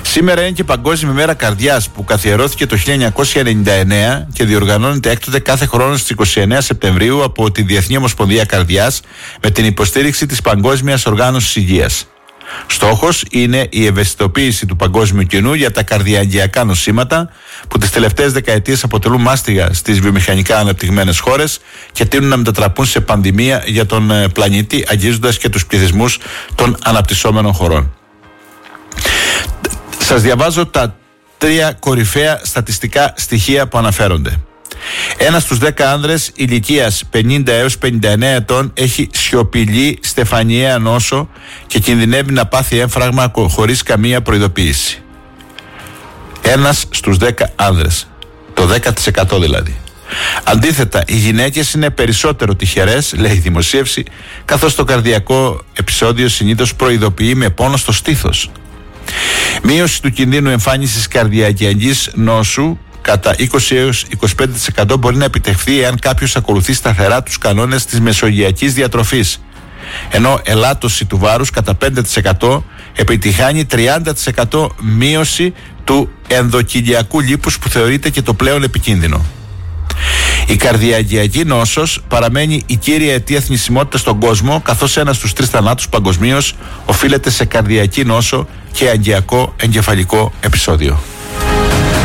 Σήμερα είναι και Παγκόσμια ημέρα καρδιάς, που καθιερώθηκε το 1999 και διοργανώνεται έκτοτε κάθε χρόνο στις 29 Σεπτεμβρίου από τη Διεθνή Ομοσπονδία Καρδιάς με την υποστήριξη της Παγκόσμιας Οργάνωσης Υγείας. Στόχος είναι η ευαισθητοποίηση του παγκόσμιου κοινού για τα καρδιαγγειακά νοσήματα, που τις τελευταίες δεκαετίες αποτελούν μάστιγα στις βιομηχανικά αναπτυγμένες χώρες και τείνουν να μετατραπούν σε πανδημία για τον πλανήτη, αγγίζοντας και τους πληθυσμούς των αναπτυσσόμενων χωρών. Σας διαβάζω τα 3 κορυφαία στατιστικά στοιχεία που αναφέρονται. 1 στους 10 άνδρες ηλικίας 50 έως 59 ετών έχει σιωπηλή στεφανιαία νόσο και κινδυνεύει να πάθει έμφραγμα χωρίς καμία προειδοποίηση. 1 στους 10 άνδρες, το 10% δηλαδή. Αντίθετα, οι γυναίκες είναι περισσότερο τυχερές, λέει η δημοσίευση, καθώς το καρδιακό επεισόδιο συνήθως προειδοποιεί με πόνο στο στήθος. Μείωση του κινδύνου εμφάνισης καρδιακιακής νόσου κατά 20 έως 25% μπορεί να επιτευχθεί εάν κάποιος ακολουθεί σταθερά τους κανόνες της μεσογειακής διατροφής, ενώ ελάττωση του βάρους κατά 5% επιτυχάνει 30% μείωση του ενδοκυλιακού λίπους, που θεωρείται και το πλέον επικίνδυνο. Η καρδιαγγειακή νόσος παραμένει η κύρια αιτία θνησιμότητας στον κόσμο, καθώς 1 στους 3 θανάτους παγκοσμίως οφείλεται σε καρδιακή νόσο και αγγειακό εγκεφαλικό επεισόδιο.